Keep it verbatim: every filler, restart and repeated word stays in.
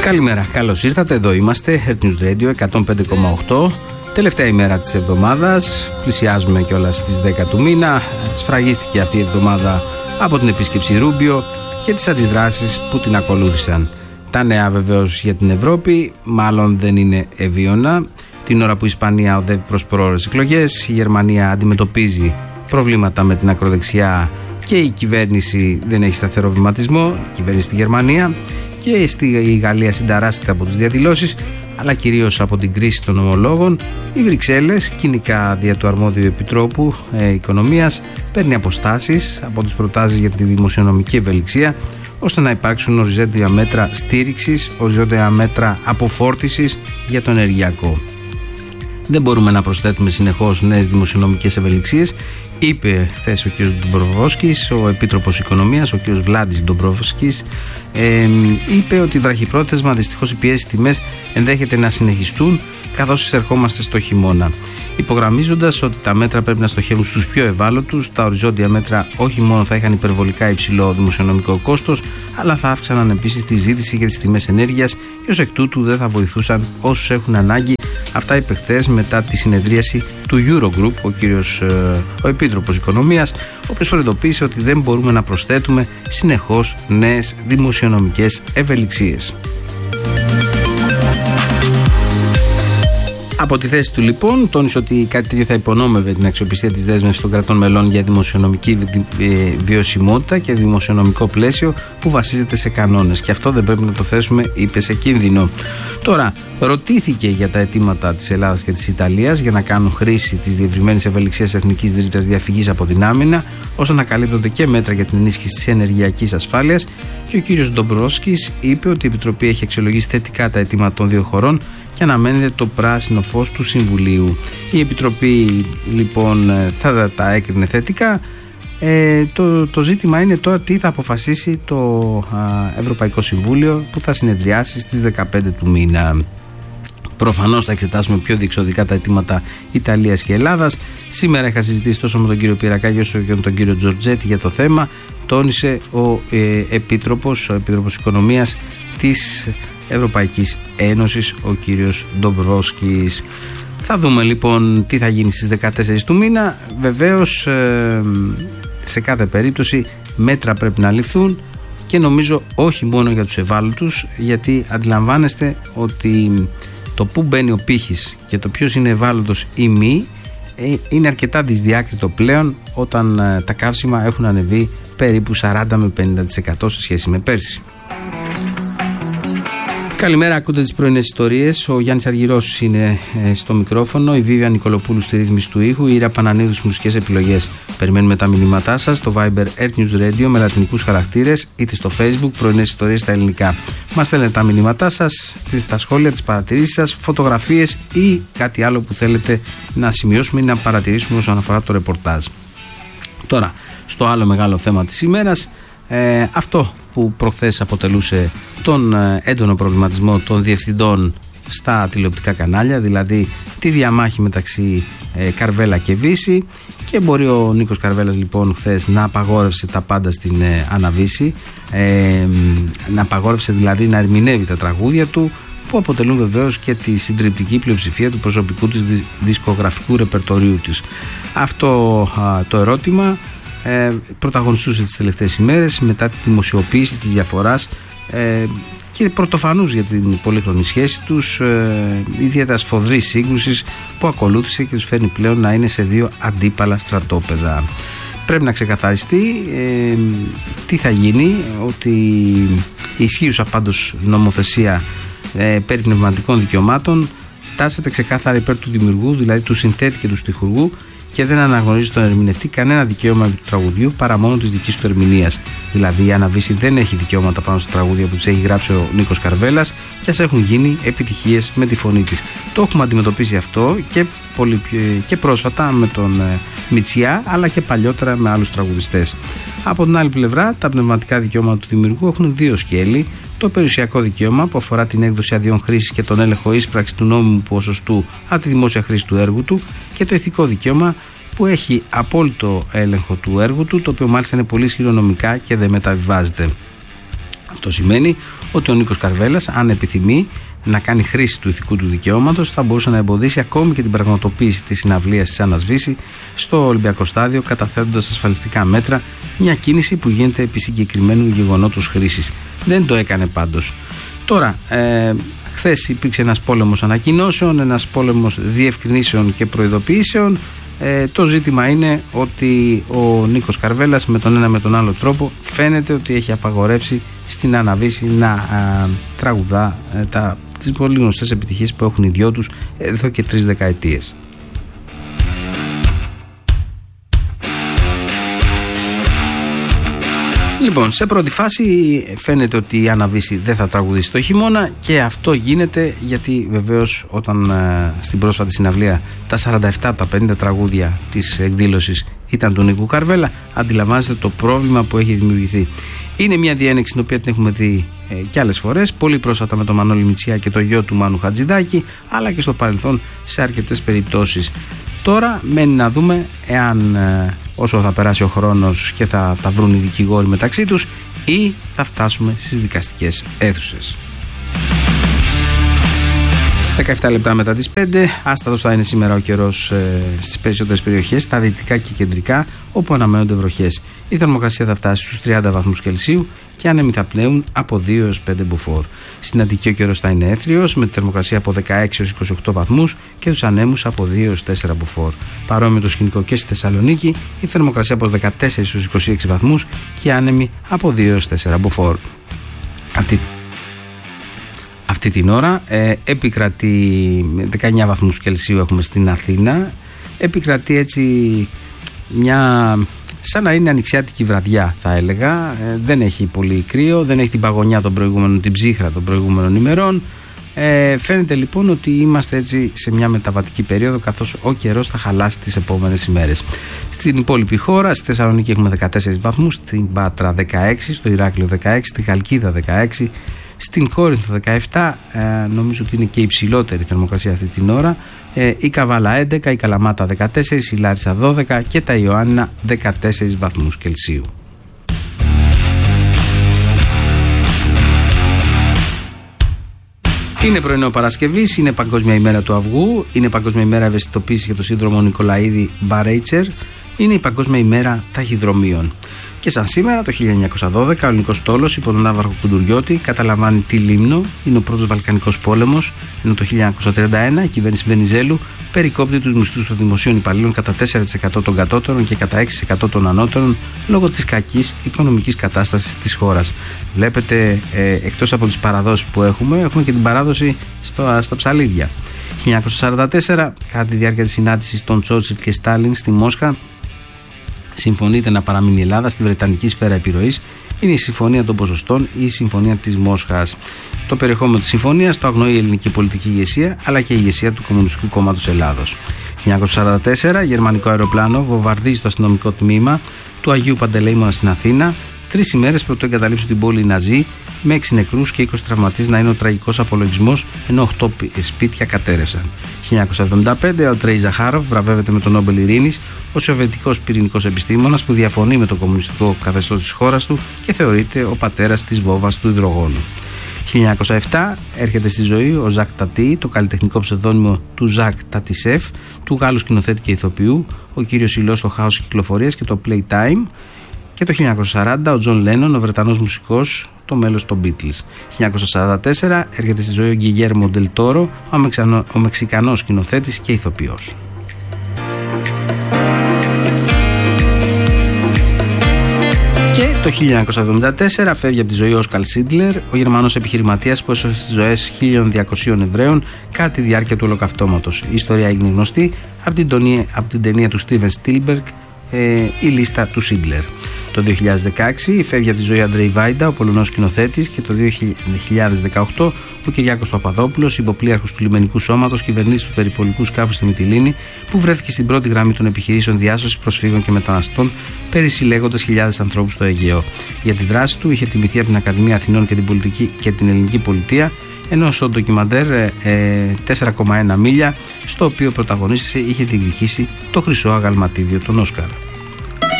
Καλημέρα, καλώς ήρθατε, εδώ είμαστε, Earth News Radio εκατόν πέντε κόμμα οκτώ. Τελευταία ημέρα της εβδομάδας, πλησιάζουμε κιόλας στις δέκα του μήνα. Σφραγίστηκε αυτή η εβδομάδα από την επίσκεψη Ρούμπιο και τις αντιδράσεις που την ακολούθησαν. Τα νέα βεβαίως για την Ευρώπη μάλλον δεν είναι ευίωνα. Την ώρα που η Ισπανία οδεύει προς προώρες εκλογές, η Γερμανία αντιμετωπίζει προβλήματα με την ακροδεξιά και η κυβέρνηση δεν έχει σταθερό βηματισμό, η κυβέρνηση στη Γερμανία, και στη Γαλλία συνταράσσεται από τις διαδηλώσεις, αλλά κυρίως από την κρίση των ομολόγων. Οι Βρυξέλλες, κοινικά δια του αρμόδιου επιτρόπου ε, οικονομίας, παίρνει αποστάσεις από τις προτάσεις για τη δημοσιονομική ευελιξία, ώστε να υπάρξουν οριζόντια μέτρα στήριξης, οριζόντια μέτρα αποφόρτισης για το ενεργειακό. Δεν μπορούμε να προσθέτουμε συνεχώς νέες δημοσιονομικές ευελιξίες, είπε χθες ο κ. Ντομπρόφσκης, ο Επίτροπος Οικονομίας, ο κ. Βλάντις Ντομπρόφσκης, ε, είπε ότι βραχυπρόθεσμα δυστυχώς οι πιέσεις τιμές ενδέχεται να συνεχιστούν καθώς εισερχόμαστε στο χειμώνα. Υπογραμμίζοντας ότι τα μέτρα πρέπει να στοχεύουν στους πιο ευάλωτους, τα οριζόντια μέτρα όχι μόνο θα είχαν υπερβολικά υψηλό δημοσιονομικό κόστος, αλλά θα αύξαναν επίσης τη ζήτηση για τις τιμές ενέργειας και ως εκ τούτου δεν θα βοηθούσαν όσους έχουν ανάγκη. Αυτά είπε χθες μετά τη συνεδρίαση του Eurogroup ο κύριος ο Επίτροπος Οικονομίας, ο οποίος προειδοποίησε ότι δεν μπορούμε να προσθέτουμε συνεχώς νέες δημοσιονομικές ευελιξίες. Από τη θέση του λοιπόν τόνισε ότι κάτι τέτοιο θα υπονόμευε την αξιοπιστία της δέσμευσης των κρατών μελών για δημοσιονομική βιωσιμότητα και δημοσιονομικό πλαίσιο που βασίζεται σε κανόνες, και αυτό δεν πρέπει να το θέσουμε, είπε, σε κίνδυνο. Τώρα, ρωτήθηκε για τα αιτήματα της Ελλάδας και της Ιταλίας για να κάνουν χρήση της διευρυμένης ευελιξίας εθνικής ρήτρας διαφυγής από την άμυνα, ώστε να καλύπτονται και μέτρα για την ενίσχυση της ενεργειακής ασφάλειας, και ο κ. Ντομπρόφσκης είπε ότι η Επιτροπή έχει αξιολογήσει θετικά τα αιτήματα των δύο χωρών και αναμένεται το πράσινο φως του Συμβουλίου. Η Επιτροπή λοιπόν θα τα έκρινε θετικά. Ε, το, το ζήτημα είναι τώρα τι θα αποφασίσει το α, Ευρωπαϊκό Συμβούλιο, που θα συνεδριάσει στις δεκαπέντε του μήνα. Προφανώς θα εξετάσουμε πιο διεξοδικά τα αιτήματα Ιταλίας και Ελλάδας. Σήμερα είχα συζητήσει τόσο με τον κύριο Πυρακάκη όσο και με τον κύριο Τζορτζέτη για το θέμα. Τόνισε ο ε, Επίτροπος, ο Επίτροπος Οικονομίας της Ευρωπαϊκής Ένωσης, ο κύριος Ντομπρόφσκης. Θα δούμε λοιπόν τι θα γίνει στις δεκατέσσερις του μήνα. Βεβαίως ε, σε κάθε περίπτωση μέτρα πρέπει να ληφθούν, και νομίζω όχι μόνο για τους ευάλωτους, γιατί αντιλαμβάνεστε ότι το που μπαίνει ο πύχης και το ποιος είναι ευάλωτος ή μη ε, είναι αρκετά δυσδιάκριτο πλέον, όταν ε, τα καύσιμα έχουν ανεβεί περίπου σαράντα με πενήντα τοις εκατό σε σχέση με πέρσι. Καλημέρα, ακούτε τις πρωινές ιστορίες. Ο Γιάννης Αργυρός είναι ε, στο μικρόφωνο, η Βίβια Νικολοπούλου στη ρύθμιση του ήχου, η Ήρα Πανανίδου στις μουσικές επιλογές. Περιμένουμε τα μηνύματά σας στο Viber Earth News Radio με λατινικούς χαρακτήρες, είτε στο Facebook πρωινές ιστορίες στα ελληνικά. Μας στέλνετε τα μηνύματά σας, τα σχόλια, τις παρατηρήσεις σας, φωτογραφίες ή κάτι άλλο που θέλετε να σημειώσουμε ή να παρατηρήσουμε όσον αφορά το ρεπορτάζ. Τώρα, στο άλλο μεγάλο θέμα της ημέρας, ε, αυτό που προχθές αποτελούσε τον έντονο προβληματισμό των διευθυντών στα τηλεοπτικά κανάλια, δηλαδή τη διαμάχη μεταξύ ε, Καρβέλα και Βύση, και μπορεί ο Νίκος Καρβέλας λοιπόν χθες να απαγόρευσε τα πάντα στην ε, Αναβύση, ε, να απαγόρευσε δηλαδή να ερμηνεύει τα τραγούδια του, που αποτελούν βεβαίως και τη συντριπτική πλειοψηφία του προσωπικού της δισκογραφικού ρεπερτορίου της. Αυτό α, το ερώτημα Ε, πρωταγωνιστούσε τις τελευταίες ημέρες μετά τη δημοσιοποίηση της διαφοράς ε, και πρωτοφανούς για την πολύχρονη σχέση τους, ε, ιδιαίτερα σφοδρή σύγκρουσης που ακολούθησε και τους φέρνει πλέον να είναι σε δύο αντίπαλα στρατόπεδα. Πρέπει να ξεκαθαριστεί ε, τι θα γίνει, ότι η ισχύουσα πάντως νομοθεσία ε, περί πνευματικών δικαιωμάτων τάσσεται ξεκάθαρα υπέρ του δημιουργού, δηλαδή του συνθέτη και του στιχουργού, και δεν αναγνωρίζει τον ερμηνευτή κανένα δικαίωμα του τραγουδιού παρά μόνο της δικής του ερμηνείας. Δηλαδή η Αναβύση δεν έχει δικαιώματα πάνω στα τραγούδια που της έχει γράψει ο Νίκος Καρβέλας, και ας έχουν γίνει επιτυχίες με τη φωνή της. Το έχουμε αντιμετωπίσει αυτό και, πολύ, και πρόσφατα με τον ε, Μητσιά, αλλά και παλιότερα με άλλους τραγουδιστές. Από την άλλη πλευρά, τα πνευματικά δικαιώματα του δημιουργού έχουν δύο σκέλη. Το περιουσιακό δικαίωμα, που αφορά την έκδοση αδειών χρήσης και τον έλεγχο ίσπραξης του νόμιμου ποσοστού από τη δημόσια χρήση του έργου του, και το ηθικό δικαίωμα, που έχει απόλυτο έλεγχο του έργου του, το οποίο μάλιστα είναι πολύ ισχυρό νομικά και δεν μεταβιβάζεται. Αυτό σημαίνει ότι ο Νίκος Καρβέλας, αν επιθυμεί να κάνει χρήση του ηθικού του δικαιώματος, θα μπορούσε να εμποδίσει ακόμη και την πραγματοποίηση της συναυλίας της Ανασβήση στο Ολυμπιακό Στάδιο, καταθέτοντας ασφαλιστικά μέτρα, μια κίνηση που γίνεται επί συγκεκριμένου γεγονότος χρήσης. Δεν το έκανε πάντως. Τώρα, ε, χθες υπήρξε ένας πόλεμος ανακοινώσεων, ένας πόλεμος διευκρινήσεων και προειδοποιήσεων. Ε, το ζήτημα είναι ότι ο Νίκος Καρβέλας με τον ένα με τον άλλο τρόπο φαίνεται ότι έχει απαγορεύσει στην Αναβίση να α, τραγουδά ε, τα, τις πολύ γνωστές επιτυχίες που έχουν οι δυο τους εδώ και τρεις δεκαετίες. Λοιπόν, σε πρώτη φάση φαίνεται ότι η Αναβίση δεν θα τραγουδήσει το χειμώνα και αυτό γίνεται γιατί βεβαίως όταν ε, στην πρόσφατη συναυλία τα σαράντα επτά από τα πενήντα τραγούδια της εκδήλωσης ήταν του Νίκου Καρβέλα, αντιλαμβάνεστε το πρόβλημα που έχει δημιουργηθεί. Είναι μια διένεξη την οποία την έχουμε δει ε, και άλλες φορές, πολύ πρόσφατα με τον Μανώλη Μητσιά και το γιο του Μάνου Χατζηδάκη, αλλά και στο παρελθόν σε αρκετές περιπτώσεις. Τώρα μένει να δούμε εάν ε, όσο θα περάσει ο χρόνος και θα τα βρουν οι δικηγόροι μεταξύ τους ή θα φτάσουμε στις δικαστικές αίθουσες. δεκαεπτά λεπτά μετά τις πέντε, άστατος θα είναι σήμερα ο καιρός ε, στις περισσότερες περιοχές, στα δυτικά και κεντρικά, όπου αναμένονται βροχές. Η θερμοκρασία θα φτάσει στους τριάντα βαθμούς Κελσίου και άνεμοι θα πλέουν από δύο έως πέντε μποφόρ. Στην Αττική ο καιρός θα είναι έθριος, με τη θερμοκρασία από δεκαέξι έως είκοσι οκτώ βαθμούς και τους ανέμους από δύο έως τέσσερα μποφόρ. Παρόμοιο το σκηνικό και στη Θεσσαλονίκη, η θερμοκρασία από δεκατέσσερα έως είκοσι έξι βαθμούς και άνεμοι από δύο έως τέσσερα μποφόρ. Αυτή Αυτή την ώρα ε, επικρατεί δεκαεννιά βαθμούς Κελσίου έχουμε στην Αθήνα, επικρατεί έτσι μια σαν να είναι ανοιξιάτικη βραδιά θα έλεγα, ε, δεν έχει πολύ κρύο, δεν έχει την παγωνιά των προηγούμενων, την ψύχρα των προηγούμενων ημερών. Ε, φαίνεται λοιπόν ότι είμαστε έτσι σε μια μεταβατική περίοδο καθώς ο καιρός θα χαλάσει τις επόμενες ημέρες. Στην υπόλοιπη χώρα, στη Θεσσαλονίκη έχουμε δεκατέσσερις βαθμούς, στην Πάτρα δεκαέξι, στο Ηράκλειο δεκαέξι, στη Χαλκίδα δεκαέξι, στην Κόρινθο δεκαεπτά, ε, νομίζω ότι είναι και υψηλότερη θερμοκρασία αυτή την ώρα, ε, η Καβάλα έντεκα, η Καλαμάτα δεκατέσσερα, η Λάρισα δώδεκα και τα Ιωάννινα δεκατέσσερις βαθμούς Κελσίου. Είναι πρωινό Παρασκευής, είναι Παγκόσμια ημέρα του αυγού, είναι Παγκόσμια ημέρα ευαισθητοποίησης για το σύνδρομο Νικολαίδη Μπαρέιτσερ, είναι η Παγκόσμια ημέρα ταχυδρομείων. Και σαν σήμερα, το χίλια εννιακόσια δώδεκα, ο ελληνικός στόλος υπό τον Ναύαρχο Κουντουριώτη καταλαμβάνει τη Λίμνο, είναι ο πρώτος Βαλκανικός πόλεμος, ενώ το χίλια εννιακόσια τριάντα ένα η κυβέρνηση Βενιζέλου περικόπτει τους μισθούς των δημοσίων υπαλλήλων κατά τέσσερα τοις εκατό των κατώτερων και κατά έξι τοις εκατό των ανώτερων λόγω της κακής οικονομικής κατάστασης της χώρας. Βλέπετε, ε, εκτός από τις παραδόσεις που έχουμε, έχουμε και την παράδοση στο, στα ψαλίδια. χίλια εννιακόσια σαράντα τέσσερα, κατά τη διάρκεια της συνάντησης των Τσόρτσιλ και Στάλιν στη Μόσχα, συμφωνείται να παραμείνει η Ελλάδα στη Βρετανική σφαίρα επιρροής. Είναι η Συμφωνία των Ποσοστών ή η Συμφωνία της Μόσχας. Το περιεχόμενο της συμφωνίας το αγνοεί η ελληνική πολιτική ηγεσία αλλά και η ηγεσία του Κομμουνιστικού Κόμματος Ελλάδος. χίλια εννιακόσια σαράντα τέσσερα, γερμανικό αεροπλάνο βομβαρδίζει το αστυνομικό τμήμα του Αγίου Παντελεήμωνα στην Αθήνα, τρεις ημέρες πρωτού εγκαταλείψουν την πόλη οι Ναζί, με έξι νεκρούς και είκοσι τραυματίες να είναι ο τραγικός απολογισμός, ενώ οκτώ σπίτια κατέρευσαν. χίλια εννιακόσια εβδομήντα πέντε, ο Αντρέι Ζαχάροφ βραβεύεται με τον Νόμπελ Ειρήνης, ο σοβιετικός πυρηνικός επιστήμονας που διαφωνεί με το κομμουνιστικό καθεστώς της χώρας του και θεωρείται ο πατέρας της βόμβας του υδρογόνου. χίλια εννιακόσια επτά έρχεται στη ζωή ο Ζακ Τατί, το καλλιτεχνικό ψευδόνυμο του Ζακ Τατισέφ, του Γάλλου σκηνοθέτη και ηθοποιού, ο κύριος υλός στο χάος κυκλοφορίας και το Playtime. Και το χίλια εννιακόσια σαράντα ο Τζον Λένον, ο Βρετανός μουσικός, το μέλος των Beatles. χίλια εννιακόσια σαράντα τέσσερα έρχεται στη ζωή ο Γκιγέρμο Ντελ Τόρο, ο, Μεξανο, ο Μεξικανός σκηνοθέτης και ηθοποιός. Και το χίλια εννιακόσια εβδομήντα τέσσερα φεύγει από τη ζωή ο Όσκαρ Σίντλερ, ο Γερμανός επιχειρηματίας που έσωσε τις ζωές χίλια διακοσίων Εβραίων κατά τη διάρκεια του Ολοκαυτώματος. Η ιστορία έγινε γνωστή από την, τονία, από την ταινία του Στίβεν Σπίλμπεργκ, Ε, η λίστα του Σίντλερ. Το δύο χιλιάδες δεκαέξι φεύγει από τη ζωή Αντρέι Βάιντα, ο Πολωνός σκηνοθέτης, και το δύο χιλιάδες δεκαοκτώ ο Κυριάκος Παπαδόπουλος, υποπλήρχος του λιμενικού σώματος, κυβερνήτης του περιπολικού σκάφους στη Μυτιλήνη, που βρέθηκε στην πρώτη γραμμή των επιχειρήσεων διάσωσης προσφύγων και μεταναστών, περισυλλέγοντας χιλιάδες ανθρώπους στο Αιγαίο. Για τη δράση του είχε τιμηθεί από την Ακαδημία Αθηνών και την, πολιτική, και την ελληνική πολιτεία, ενώ στο ντοκιμαντέρ ε, τέσσερα κόμμα ένα μίλια, στο οποίο πρωταγωνίστησε, είχε διεκδικήσει το χρυσό αγαλματίδιο των Όσκαρ.